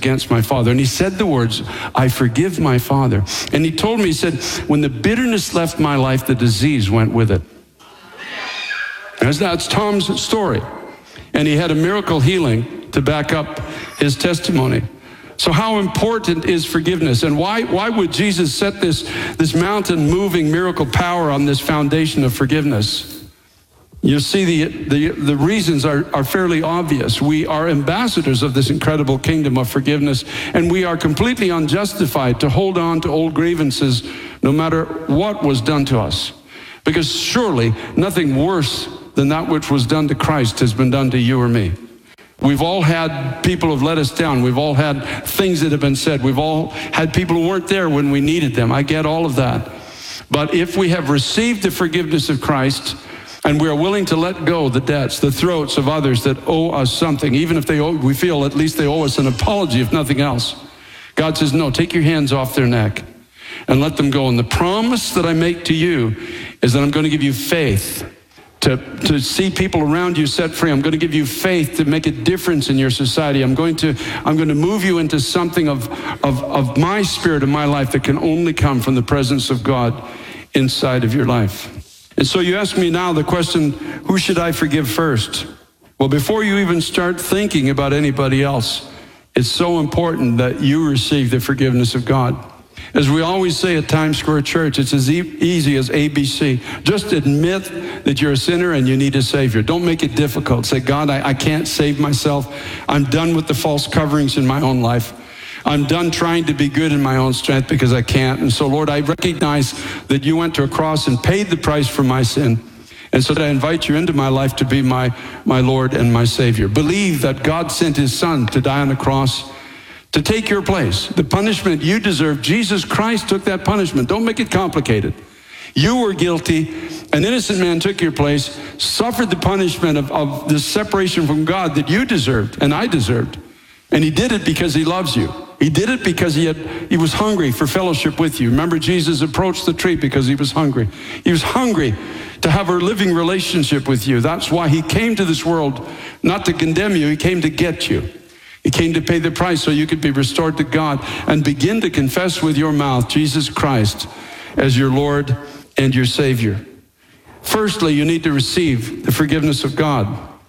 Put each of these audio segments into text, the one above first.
against my father. And he said the words, I forgive my father. And he told me, he said, when the bitterness left my life, the disease went with it. That's Tom's story. And he had a miracle healing to back up his testimony. So how important is forgiveness? And why would Jesus set this mountain-moving miracle power on this foundation of forgiveness? You see, the reasons are fairly obvious. We are ambassadors of this incredible kingdom of forgiveness, and we are completely unjustified to hold on to old grievances no matter what was done to us. Because surely nothing worse than that which was done to Christ has been done to you or me. We've all had people who have let us down. We've all had things that have been said. We've all had people who weren't there when we needed them. I get all of that. But if we have received the forgiveness of Christ, and we are willing to let go the debts, the throats of others that owe us something, even if we feel at least they owe us an apology, if nothing else. God says, no, take your hands off their neck and let them go. And the promise that I make to you is that I'm going to give you faith to see people around you set free. I'm going to give you faith to make a difference in your society. I'm going to move you into something of my spirit in my life that can only come from the presence of God inside of your life. And so you ask me now the question, who should I forgive first? Well, before you even start thinking about anybody else, it's so important that you receive the forgiveness of God. As we always say at Times Square Church, it's as easy as ABC. Just admit that you're a sinner and you need a Savior. Don't make it difficult. Say, God, I can't save myself. I'm done with the false coverings in my own life. I'm done trying to be good in my own strength because I can't. And so, Lord, I recognize that you went to a cross and paid the price for my sin. And so I invite you into my life to be my Lord and my Savior. Believe that God sent his Son to die on the cross to take your place. The punishment you deserve, Jesus Christ took that punishment. Don't make it complicated. You were guilty. An innocent man took your place, suffered the punishment of the separation from God that you deserved and I deserved. And he did it because he loves you. He did it because he was hungry for fellowship with you. Remember, Jesus approached the tree because he was hungry. He was hungry to have a living relationship with you. That's why he came to this world, not to condemn you. He came to get you. He came to pay the price so you could be restored to God and begin to confess with your mouth Jesus Christ as your Lord and your Savior. Firstly, you need to receive the forgiveness of God.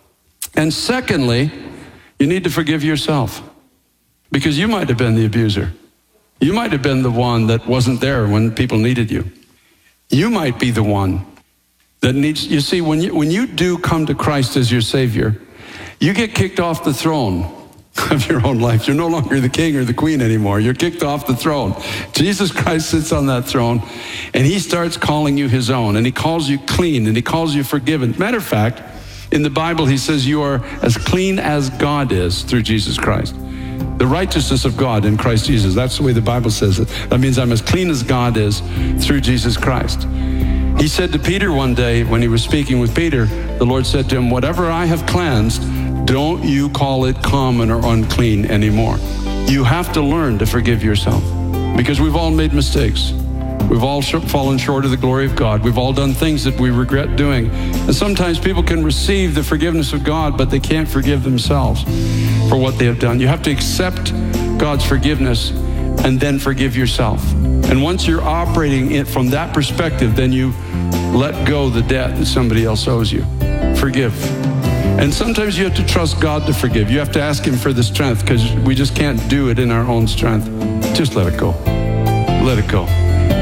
And secondly, you need to forgive yourself. Because you might have been the abuser. You might have been the one that wasn't there when people needed you. You might be the one that needs, you see, when you do come to Christ as your Savior, you get kicked off the throne of your own life. You're no longer the king or the queen anymore. You're kicked off the throne. Jesus Christ sits on that throne, and he starts calling you his own, and he calls you clean, and he calls you forgiven. Matter of fact, in the Bible, he says you are as clean as God is through Jesus Christ. The righteousness of God in Christ Jesus. That's the way the Bible says it. That means I'm as clean as God is through Jesus Christ. He said to Peter one day when he was speaking with Peter, the Lord said to him, whatever I have cleansed, don't you call it common or unclean anymore. You have to learn to forgive yourself because we've all made mistakes. We've all fallen short of the glory of God. We've all done things that we regret doing. And sometimes people can receive the forgiveness of God, but they can't forgive themselves for what they have done. You have to accept God's forgiveness and then forgive yourself. And once you're operating it from that perspective, then you let go the debt that somebody else owes you. Forgive. And sometimes you have to trust God to forgive. You have to ask him for the strength because we just can't do it in our own strength. Just let it go. Let it go.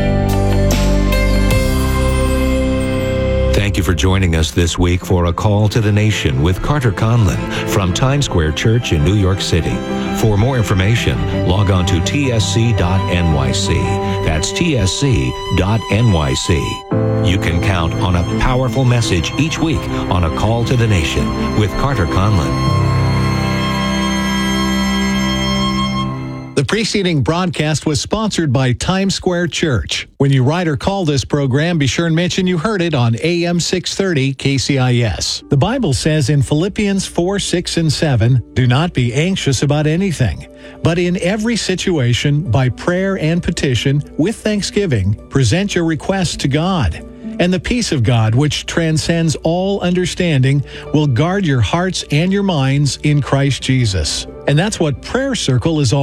Thank you for joining us this week for A Call to the Nation with Carter Conlon from Times Square Church in New York City. For more information, log on to tsc.nyc. That's tsc.nyc. You can count on a powerful message each week on A Call to the Nation with Carter Conlon. The preceding broadcast was sponsored by Times Square Church. When you write or call this program, be sure and mention you heard it on AM 630 KCIS. The Bible says in Philippians 4, 6, and 7, do not be anxious about anything, but in every situation, by prayer and petition, with thanksgiving, present your requests to God. And the peace of God, which transcends all understanding, will guard your hearts and your minds in Christ Jesus. And that's what Prayer Circle is all